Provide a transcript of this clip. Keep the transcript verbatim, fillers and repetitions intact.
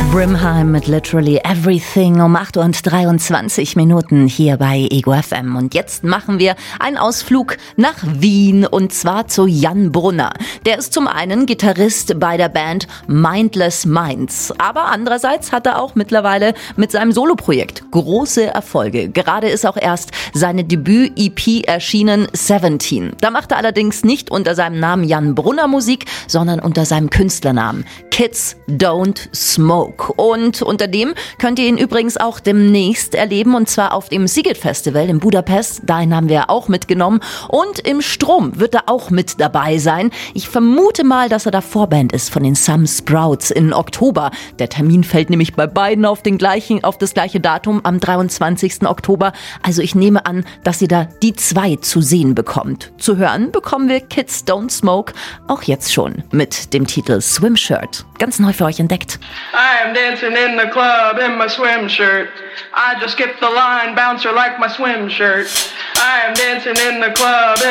Brimheim mit Literally Everything um acht Uhr und dreiundzwanzig Minuten hier bei Ego F M. Und jetzt machen wir einen Ausflug nach Wien und zwar zu Jan Brunner. Der ist zum einen Gitarrist bei der Band Mindless Minds, aber andererseits hat er auch mittlerweile mit seinem Soloprojekt große Erfolge. Gerade ist auch erst seine Debüt-E P erschienen, Seventeen. Da macht er allerdings nicht unter seinem Namen Jan Brunner Musik, sondern unter seinem Künstlernamen Kids Don't Smoke. Und unter dem könnt ihr ihn übrigens auch demnächst erleben, und zwar auf dem Sziget Festival in Budapest. Dahin haben wir auch mitgenommen. Und im Strom wird er auch mit dabei sein. Ich vermute mal, dass er da Vorband ist von den Some Sprouts in Oktober. Der Termin fällt nämlich bei beiden auf, den gleichen, auf das gleiche Datum am dreiundzwanzigsten Oktober. Also ich nehme an, dass ihr da die zwei zu sehen bekommt. Zu hören bekommen wir Kids Don't Smoke auch jetzt schon mit dem Titel Swimshirt. Ganz neu für euch entdeckt. I am dancing in the club in my swim shirt. I just skipped the line, bouncer like my swim shirt. I am dancing in the club in